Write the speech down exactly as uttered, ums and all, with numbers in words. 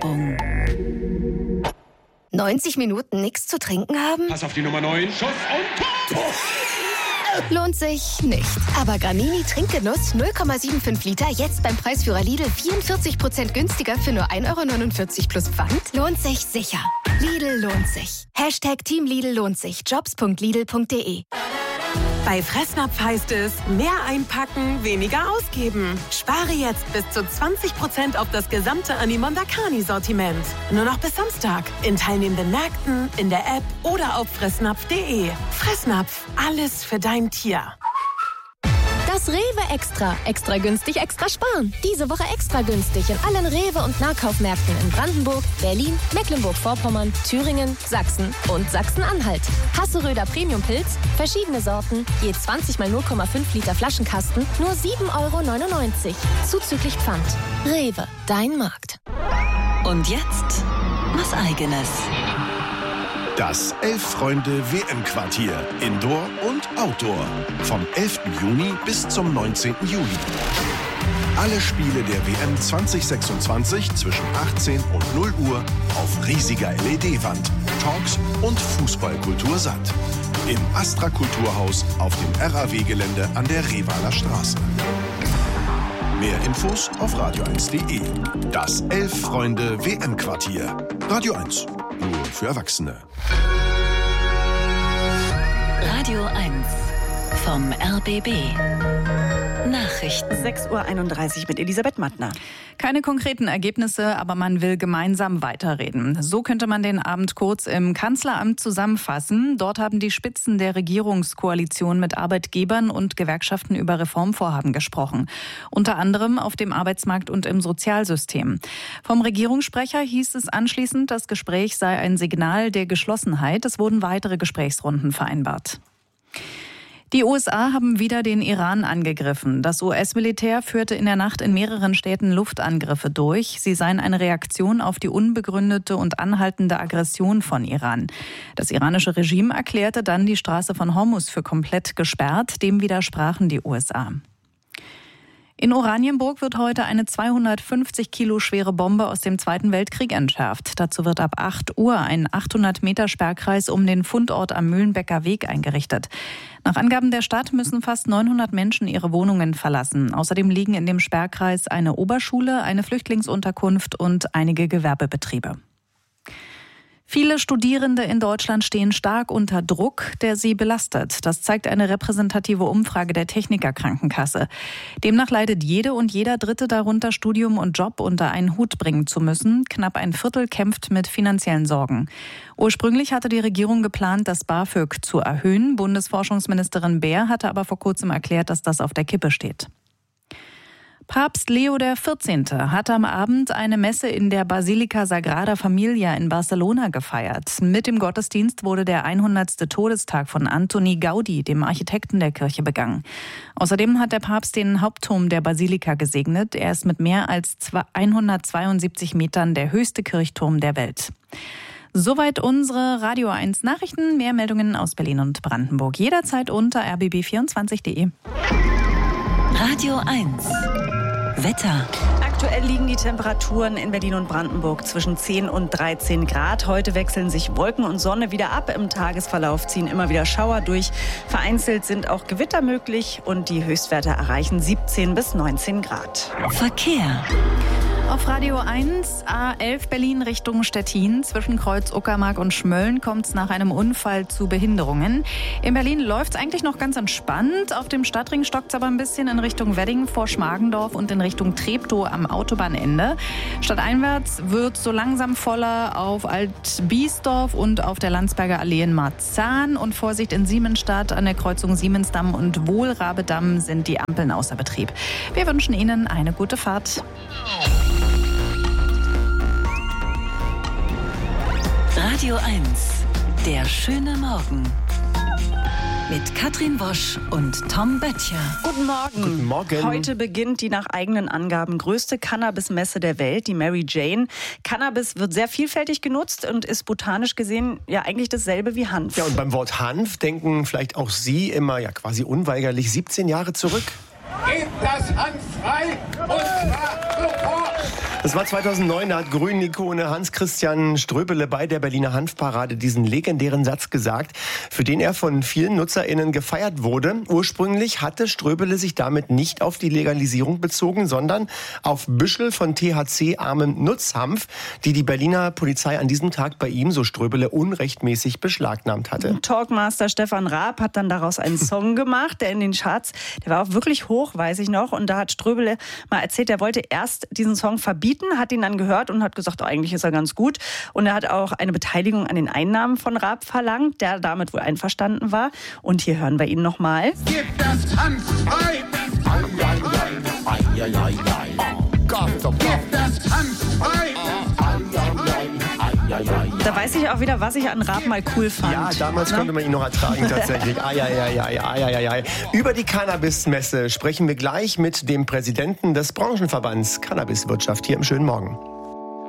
Werbung. neunzig Minuten nichts zu trinken haben? Pass auf die Nummer neun. Schuss und Tor! Lohnt sich nicht. Aber Gramini Trinkgenuss null Komma fünfundsiebzig Liter jetzt beim Preisführer Lidl vierundvierzig Prozent günstiger für nur ein Euro neunundvierzig plus Pfand? Lohnt sich sicher. Lidl lohnt sich. Hashtag Team Lidl lohnt sich. Jobs punkt lidl punkt de. Bei Fressnapf heißt es, mehr einpacken, weniger ausgeben. Spare jetzt bis zu zwanzig Prozent auf das gesamte Animonda Carni-Sortiment. Nur noch bis Samstag. In teilnehmenden Märkten, in der App oder auf fressnapf punkt de. Fressnapf, alles für dein Tier. Das Rewe Extra. Extra günstig, extra sparen. Diese Woche extra günstig in allen Rewe- und Nahkaufmärkten in Brandenburg, Berlin, Mecklenburg-Vorpommern, Thüringen, Sachsen und Sachsen-Anhalt. Hasseröder Premium-Pilz, verschiedene Sorten, je zwanzig mal null Komma fünf Liter Flaschenkasten, nur sieben Euro neunundneunzig. Zuzüglich Pfand. Rewe, dein Markt. Und jetzt was Eigenes. Das Elf-Freunde-W M-Quartier. Indoor und Outdoor. Vom elften Juni bis zum neunzehnten Juli. Alle Spiele der W M zwanzig sechsundzwanzig zwischen achtzehn und null Uhr auf riesiger L E D-Wand, Talks und Fußballkultur satt. Im Astra Kulturhaus auf dem R A W-Gelände an der Revaler Straße. Mehr Infos auf radio eins punkt de. Das Elf-Freunde-W M-Quartier. Radio eins. Nur für Erwachsene. Radio eins vom R B B. Nachrichten. sechs Uhr einunddreißig mit Elisabeth Mattner. Keine konkreten Ergebnisse, aber man will gemeinsam weiterreden. So könnte man den Abend kurz im Kanzleramt zusammenfassen. Dort haben die Spitzen der Regierungskoalition mit Arbeitgebern und Gewerkschaften über Reformvorhaben gesprochen. Unter anderem auf dem Arbeitsmarkt und im Sozialsystem. Vom Regierungssprecher hieß es anschließend, das Gespräch sei ein Signal der Geschlossenheit. Es wurden weitere Gesprächsrunden vereinbart. Die U S A haben wieder den Iran angegriffen. Das U S-Militär führte in der Nacht in mehreren Städten Luftangriffe durch. Sie seien eine Reaktion auf die unbegründete und anhaltende Aggression von Iran. Das iranische Regime erklärte dann die Straße von Hormuz für komplett gesperrt. Dem widersprachen die U S A. In Oranienburg wird heute eine zweihundertfünfzig Kilo schwere Bombe aus dem Zweiten Weltkrieg entschärft. Dazu wird ab acht Uhr ein achthundert Meter Sperrkreis um den Fundort am Mühlenbecker Weg eingerichtet. Nach Angaben der Stadt müssen fast neunhundert Menschen ihre Wohnungen verlassen. Außerdem liegen in dem Sperrkreis eine Oberschule, eine Flüchtlingsunterkunft und einige Gewerbebetriebe. Viele Studierende in Deutschland stehen stark unter Druck, der sie belastet. Das zeigt eine repräsentative Umfrage der Techniker-Krankenkasse. Demnach leidet jede und jeder Dritte darunter, Studium und Job unter einen Hut bringen zu müssen. Knapp ein Viertel kämpft mit finanziellen Sorgen. Ursprünglich hatte die Regierung geplant, das BAföG zu erhöhen. Bundesforschungsministerin Baer hatte aber vor kurzem erklärt, dass das auf der Kippe steht. Papst Leo der vierzehnte hat am Abend eine Messe in der Basilika Sagrada Familia in Barcelona gefeiert. Mit dem Gottesdienst wurde der hundertste Todestag von Antoni Gaudi, dem Architekten der Kirche, begangen. Außerdem hat der Papst den Hauptturm der Basilika gesegnet. Er ist mit mehr als hundertzweiundsiebzig Metern der höchste Kirchturm der Welt. Soweit unsere Radio eins Nachrichten. Mehr Meldungen aus Berlin und Brandenburg jederzeit unter r b b vierundzwanzig punkt de. Radio eins. Wetter. Aktuell liegen die Temperaturen in Berlin und Brandenburg zwischen zehn und dreizehn Grad. Heute wechseln sich Wolken und Sonne wieder ab. Im Tagesverlauf ziehen immer wieder Schauer durch. Vereinzelt sind auch Gewitter möglich und die Höchstwerte erreichen siebzehn bis neunzehn Grad. Verkehr. Auf Radio eins, A elf Berlin Richtung Stettin. Zwischen Kreuz Uckermark und Schmölln kommt es nach einem Unfall zu Behinderungen. In Berlin läuft es eigentlich noch ganz entspannt. Auf dem Stadtring stockt es aber ein bisschen in Richtung Wedding vor Schmargendorf und in Richtung Treptow am Autobahnende. Stadteinwärts wird so langsam voller auf Alt-Biesdorf und auf der Landsberger Allee in Marzahn. Und Vorsicht in Siemensstadt an der Kreuzung Siemensdamm und Wohlrabedamm sind die Ampeln außer Betrieb. Wir wünschen Ihnen eine gute Fahrt. Radio eins, der schöne Morgen. Mit Katrin Wosch und Tom Böttcher. Guten Morgen. Guten Morgen. Heute beginnt die nach eigenen Angaben größte Cannabis-Messe der Welt, die Mary Jane. Cannabis wird sehr vielfältig genutzt und ist botanisch gesehen ja eigentlich dasselbe wie Hanf. Ja, und beim Wort Hanf denken vielleicht auch Sie immer ja quasi unweigerlich siebzehn Jahre zurück. Gebt das Hanf frei und zwar sofort! Das war zweitausendneun, da hat Grünen-Ikone Hans-Christian Ströbele bei der Berliner Hanfparade diesen legendären Satz gesagt, für den er von vielen NutzerInnen gefeiert wurde. Ursprünglich hatte Ströbele sich damit nicht auf die Legalisierung bezogen, sondern auf Büschel von T H C-armem Nutzhanf, die die Berliner Polizei an diesem Tag bei ihm, so Ströbele, unrechtmäßig beschlagnahmt hatte. Talkmaster Stefan Raab hat dann daraus einen Song gemacht, der in den Charts, der war auch wirklich hoch, weiß ich noch. Und da hat Ströbele mal erzählt, er wollte erst diesen Song verbieten, hat ihn dann gehört und hat gesagt, oh, eigentlich ist er ganz gut. Und er hat auch eine Beteiligung an den Einnahmen von Raab verlangt, der damit wohl einverstanden war. Und hier hören wir ihn nochmal. Gib das Hanf frei! Gib das Hanf frei! Da weiß ich auch wieder, was ich an Raab mal cool fand. Ja, damals ne? konnte man ihn noch ertragen, tatsächlich. Ai, ai, ai, ai, ai, ai, ai. Über die Cannabis-Messe sprechen wir gleich mit dem Präsidenten des Branchenverbands Cannabiswirtschaft hier im schönen Morgen.